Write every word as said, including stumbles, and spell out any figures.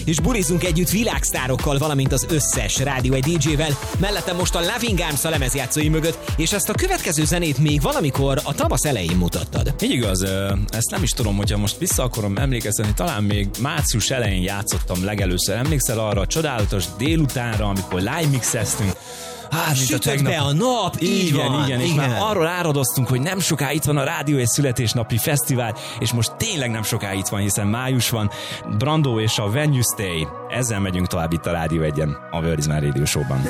és bulizunk együtt világsztárokkal, valamint az összes Rádió egy dé dzsével. Mellettem most a Loving Arms a lemezjátszói mögött, és ezt a következő zenét még valamikor a tavasz elején mutattad. Így igaz, ezt nem is tudom, hogyha most vissza akarom emlékezni, talán még március elején játszottam legelőször. Emlékszel arra a csodálatos délutánra, amikor live mixeztünk? Hát, sütött be a nap, így igen, van, igen, és igen. már arról áradoztunk, hogy nem soká itt van a Rádió egy születésnapi fesztivál, és most tényleg nem soká itt van, hiszen május van. Brando és a When You Stay, ezzel megyünk tovább itt a Rádió egyen, a Where is My Radio Show-ban.